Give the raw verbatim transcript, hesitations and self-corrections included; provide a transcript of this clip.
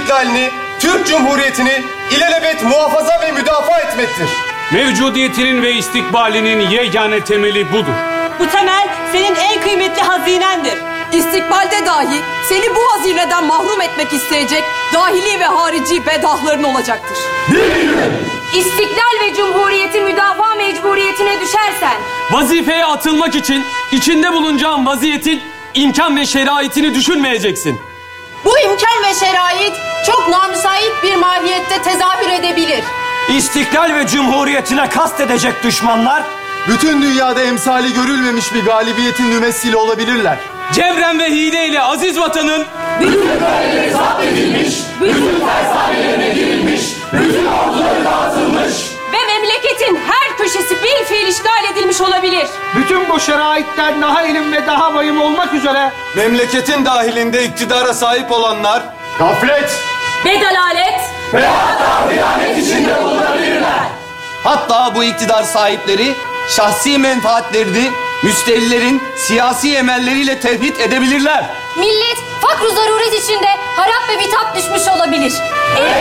istiklalini, Türk Cumhuriyeti'ni ilelebet muhafaza ve müdafaa etmektir. Mevcudiyetinin ve istikbalinin yegane temeli budur. Bu temel senin en kıymetli hazinendir. İstikbalde dahi seni bu hazineden mahrum etmek isteyecek dahili ve harici bedahların olacaktır. İstiklal ve Cumhuriyeti müdafaa mecburiyetine düşersen, vazifeye atılmak için içinde bulunacağın vaziyetin imkan ve şeraitini düşünmeyeceksin. Bu imkan ve şerait çok namüsait bir mahiyette tezahür edebilir. İstiklal ve Cumhuriyetine kast edecek düşmanlar, Bütün dünyada emsali görülmemiş bir galibiyetin mümessili olabilirler. Cevren ve hileyle aziz vatanın ve memleketin her köşesi bir fiil işgal edilmiş olabilir. Bütün bu şeraitler daha ilim ve daha vahim olmak üzere Memleketin dahilinde iktidara sahip olanlar gaflet Ve dalalet hatta bu iktidar sahipleri şahsi menfaatlerini müstellilerin siyasi emelleriyle tevhid edebilirler. millet fakr-ı zaruret içinde harap ve bitap düşmüş olabilir.